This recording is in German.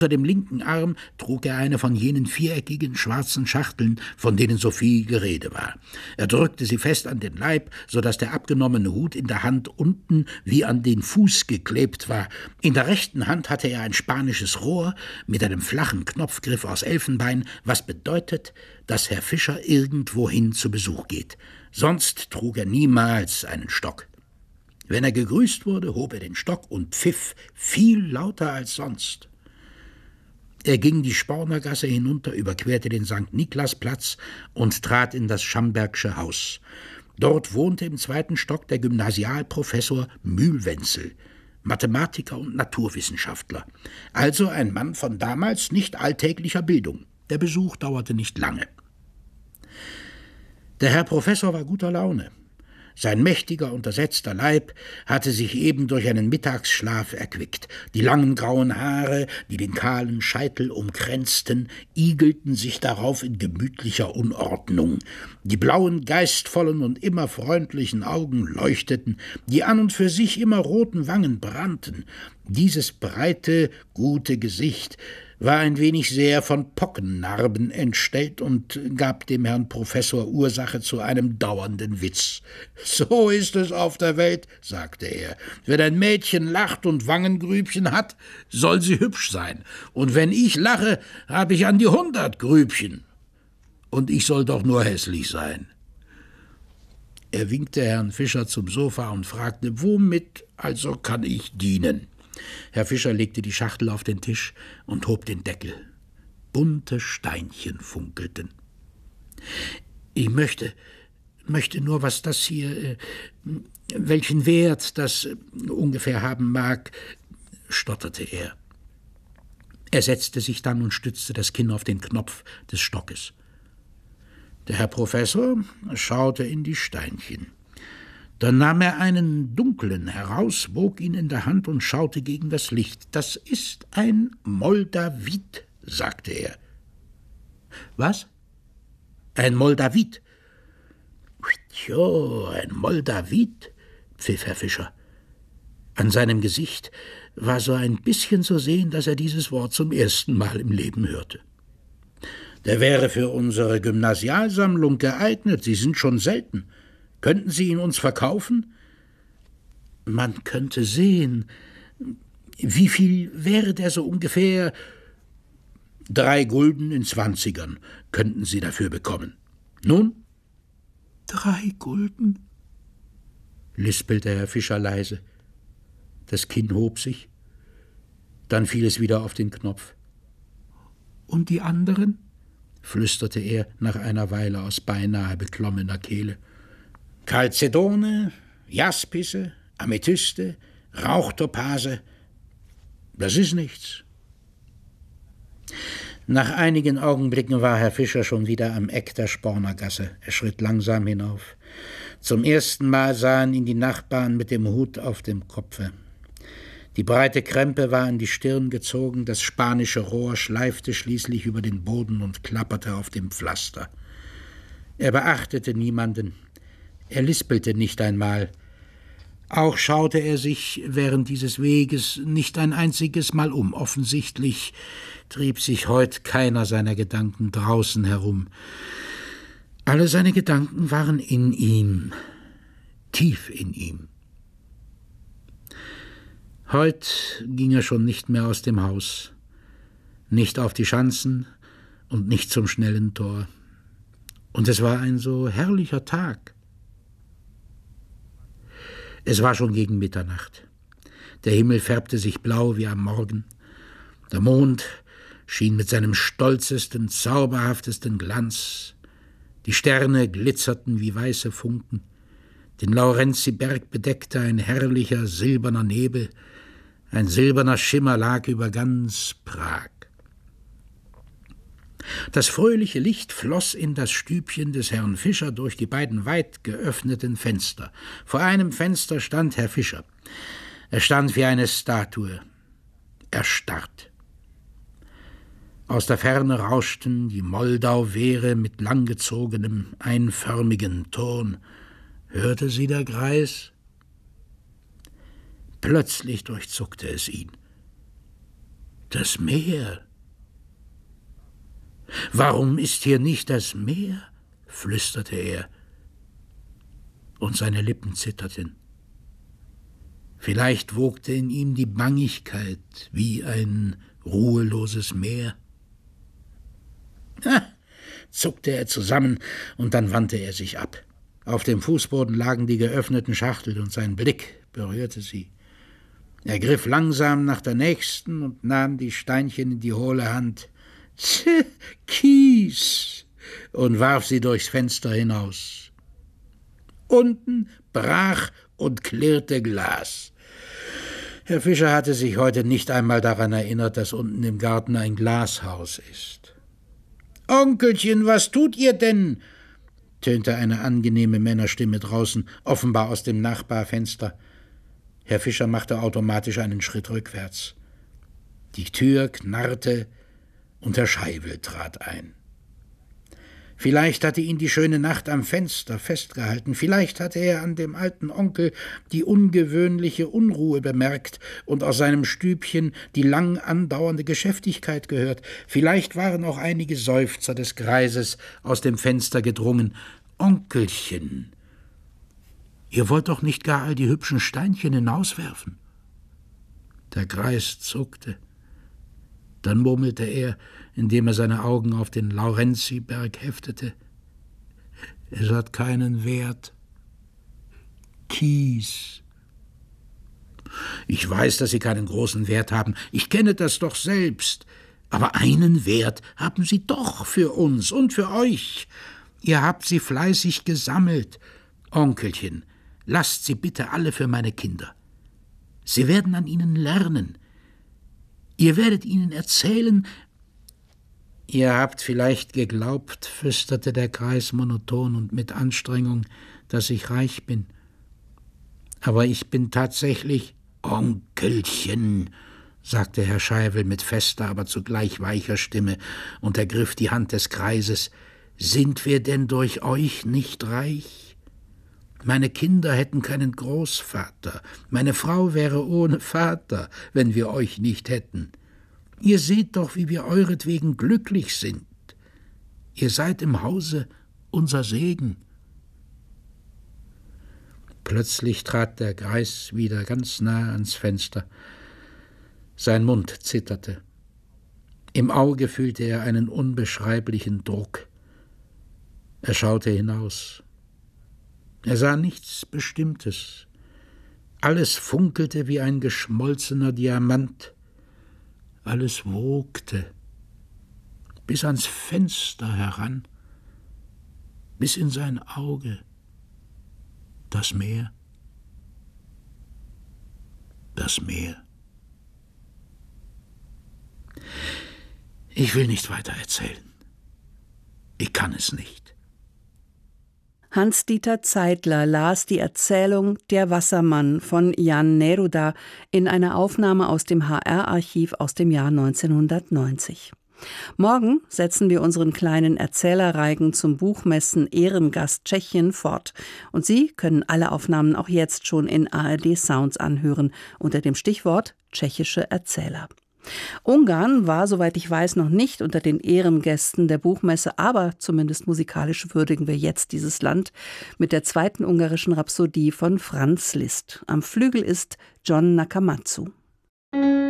Unter dem linken Arm trug er eine von jenen viereckigen schwarzen Schachteln, von denen so viel Gerede war. Er drückte sie fest an den Leib, so dass der abgenommene Hut in der Hand unten wie an den Fuß geklebt war. In der rechten Hand hatte er ein spanisches Rohr mit einem flachen Knopfgriff aus Elfenbein, was bedeutet, dass Herr Fischer irgendwohin zu Besuch geht. Sonst trug er niemals einen Stock. Wenn er gegrüßt wurde, hob er den Stock und pfiff viel lauter als sonst. Er ging die Spornergasse hinunter, überquerte den Sankt-Niklas-Platz und trat in das Schambergsche Haus. Dort wohnte im 2. Stock der Gymnasialprofessor Mühlwenzel, Mathematiker und Naturwissenschaftler, also ein Mann von damals nicht alltäglicher Bildung. Der Besuch dauerte nicht lange. Der Herr Professor war guter Laune. Sein mächtiger, untersetzter Leib hatte sich eben durch einen Mittagsschlaf erquickt. Die langen grauen Haare, die den kahlen Scheitel umkränzten, igelten sich darauf in gemütlicher Unordnung. Die blauen, geistvollen und immer freundlichen Augen leuchteten, die an und für sich immer roten Wangen brannten. Dieses breite, gute Gesicht war ein wenig sehr von Pockennarben entstellt und gab dem Herrn Professor Ursache zu einem dauernden Witz. »So ist es auf der Welt«, sagte er. »Wenn ein Mädchen lacht und Wangengrübchen hat, soll sie hübsch sein. Und wenn ich lache, habe ich an die 100 Grübchen. Und ich soll doch nur hässlich sein.« Er winkte Herrn Fischer zum Sofa und fragte, »Womit also kann ich dienen?« Herr Fischer legte die Schachtel auf den Tisch und hob den Deckel. Bunte Steinchen funkelten. »Ich möchte nur, was das hier, welchen Wert das ungefähr haben mag«, stotterte er. Er setzte sich dann und stützte das Kinn auf den Knopf des Stockes. Der Herr Professor schaute in die Steinchen. Dann nahm er einen dunklen heraus, wog ihn in der Hand und schaute gegen das Licht. »Das ist ein Moldavit«, sagte er. »Was?« »Ein Moldavit.« »Jo, ein Moldavit«, pfiff Herr Fischer. An seinem Gesicht war so ein bisschen zu sehen, dass er dieses Wort zum ersten Mal im Leben hörte. »Der wäre für unsere Gymnasialsammlung geeignet. Sie sind schon selten. Könnten Sie ihn uns verkaufen?« »Man könnte sehen. Wie viel wäre der so ungefähr?« »3 Gulden in 20ern könnten Sie dafür bekommen.« »Nun?« »3 Gulden?«, lispelte Herr Fischer leise. Das Kinn hob sich, dann fiel es wieder auf den Knopf. »Und die anderen?«, flüsterte er nach einer Weile aus beinahe beklommener Kehle. »Chalcedone, Jaspisse, Amethyste, Rauchtopase, das ist nichts.« Nach einigen Augenblicken war Herr Fischer schon wieder am Eck der Spornergasse. Er schritt langsam hinauf. Zum ersten Mal sahen ihn die Nachbarn mit dem Hut auf dem Kopfe. Die breite Krempe war an die Stirn gezogen, das spanische Rohr schleifte schließlich über den Boden und klapperte auf dem Pflaster. Er beachtete niemanden. Er lispelte nicht einmal. Auch schaute er sich während dieses Weges nicht ein einziges Mal um. Offensichtlich trieb sich heut keiner seiner Gedanken draußen herum. Alle seine Gedanken waren in ihm, tief in ihm. Heut ging er schon nicht mehr aus dem Haus, nicht auf die Schanzen und nicht zum schnellen Tor. Und es war ein so herrlicher Tag. Es war schon gegen Mitternacht. Der Himmel färbte sich blau wie am Morgen. Der Mond schien mit seinem stolzesten, zauberhaftesten Glanz. Die Sterne glitzerten wie weiße Funken. Den Laurenzi-Berg bedeckte ein herrlicher silberner Nebel. Ein silberner Schimmer lag über ganz Prag. Das fröhliche Licht floss in das Stübchen des Herrn Fischer durch die beiden weit geöffneten Fenster. Vor einem Fenster stand Herr Fischer. Er stand wie eine Statue, erstarrt. Aus der Ferne rauschten die Moldau-Wehre mit langgezogenem, einförmigen Ton. Hörte sie der Greis? Plötzlich durchzuckte es ihn. Das Meer. Warum ist hier nicht das Meer? Flüsterte er, und seine Lippen zitterten. Vielleicht wogte in ihm die Bangigkeit wie ein ruheloses Meer. Zuckte er zusammen, und dann wandte er sich ab. Auf dem Fußboden lagen die geöffneten Schachteln, und sein Blick berührte sie. Er griff langsam nach der nächsten und nahm die Steinchen in die hohle Hand. Kies! Und warf sie durchs Fenster hinaus. Unten brach und klirrte Glas. Herr Fischer hatte sich heute nicht einmal daran erinnert, dass unten im Garten ein Glashaus ist. »Onkelchen, was tut ihr denn?« tönte eine angenehme Männerstimme draußen, offenbar aus dem Nachbarfenster. Herr Fischer machte automatisch einen Schritt rückwärts. Die Tür knarrte und Herr Scheivel trat ein. Vielleicht hatte ihn die schöne Nacht am Fenster festgehalten, vielleicht hatte er an dem alten Onkel die ungewöhnliche Unruhe bemerkt und aus seinem Stübchen die lang andauernde Geschäftigkeit gehört, vielleicht waren auch einige Seufzer des Greises aus dem Fenster gedrungen. »Onkelchen, ihr wollt doch nicht gar all die hübschen Steinchen hinauswerfen?« Der Greis zuckte. Dann murmelte er, indem er seine Augen auf den Laurenziberg heftete: »Es hat keinen Wert. Kies.« »Ich weiß, dass Sie keinen großen Wert haben. Ich kenne das doch selbst. Aber einen Wert haben Sie doch für uns und für euch. Ihr habt sie fleißig gesammelt. Onkelchen, lasst sie bitte alle für meine Kinder. Sie werden an ihnen lernen. Ihr werdet ihnen erzählen.« »Ihr habt vielleicht geglaubt«, flüsterte der Greis monoton und mit Anstrengung, »dass ich reich bin. Aber ich bin tatsächlich...« »Onkelchen«, sagte Herr Scheivel mit fester, aber zugleich weicher Stimme und ergriff die Hand des Greises. »Sind wir denn durch euch nicht reich? Meine Kinder hätten keinen Großvater, meine Frau wäre ohne Vater, wenn wir euch nicht hätten. Ihr seht doch, wie wir euretwegen glücklich sind. Ihr seid im Hause unser Segen.« Plötzlich trat der Greis wieder ganz nahe ans Fenster. Sein Mund zitterte. Im Auge fühlte er einen unbeschreiblichen Druck. Er schaute hinaus. Er sah nichts Bestimmtes. Alles funkelte wie ein geschmolzener Diamant. Alles wogte, bis ans Fenster heran, bis in sein Auge. Das Meer. Das Meer. Ich will nicht weiter erzählen. Ich kann es nicht. Hans-Dieter Zeitler las die Erzählung »Der Wassermann« von Jan Neruda in einer Aufnahme aus dem HR-Archiv aus dem Jahr 1990. Morgen setzen wir unseren kleinen Erzählerreigen zum Buchmessen Ehrengast Tschechien fort. Und Sie können alle Aufnahmen auch jetzt schon in ARD Sounds anhören unter dem Stichwort tschechische Erzähler. Ungarn war, soweit ich weiß, noch nicht unter den Ehrengästen der Buchmesse, aber zumindest musikalisch würdigen wir jetzt dieses Land mit der zweiten ungarischen Rhapsodie von Franz Liszt. Am Flügel ist John Nakamatsu.